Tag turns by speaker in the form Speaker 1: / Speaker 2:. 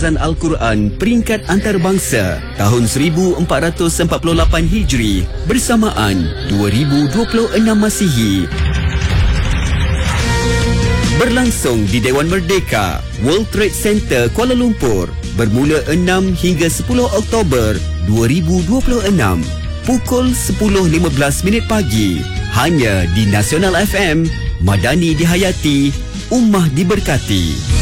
Speaker 1: Hafazan Al-Quran peringkat antarabangsa tahun 1448 Hijri bersamaan 2026 Masihi. Berlangsung di Dewan Merdeka, World Trade Center, Kuala Lumpur bermula 6 hingga 10 Oktober 2026 pukul 10.15 pagi hanya di Nasional FM. Madani dihayati, Ummah diberkati.